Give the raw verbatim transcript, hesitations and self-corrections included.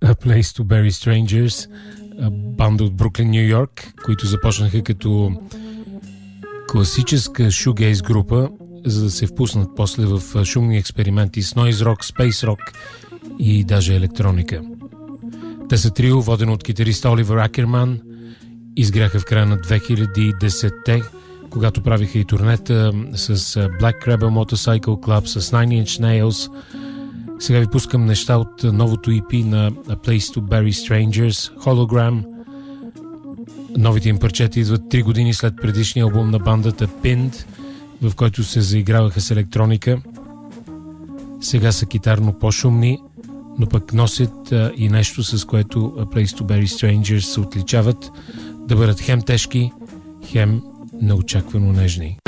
A Place to Bury Strangers, банда от Бруклин, Ню Йорк, които започнаха като класическа шугейз група, за да се впуснат после в шумни експерименти с нойз рок, спейс рок и даже електроника. Те са трио, водено от китариста Оливер Акерман. Изгряха в края на две хиляди и десетте, когато правиха и турнета с Black Rebel Motorcycle Club, с Nine Inch Nails. Сега ви пускам неща от новото и пи на A Place to Bury Strangers, Hologram. Новите им парчета идват три години след предишния албум на бандата Pinned, в който се заиграваха с електроника. Сега са китарно по-шумни, но пък носят а, и нещо, с което A Place to Bury Strangers се отличават, да бъдат хем тежки, хем неочаквано нежни.